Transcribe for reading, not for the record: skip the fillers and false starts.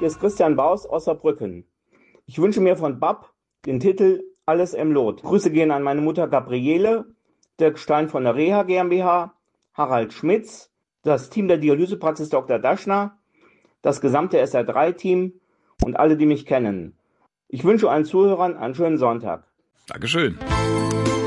Hier ist Christian Baus aus Saarbrücken. Ich wünsche mir von BAP den Titel Alles im Lot. Grüße gehen an meine Mutter Gabriele, Dirk Stein von der Reha GmbH, Harald Schmitz, das Team der Dialysepraxis Dr. Daschner, das gesamte SR3-Team und alle, die mich kennen. Ich wünsche allen Zuhörern einen schönen Sonntag. Dankeschön.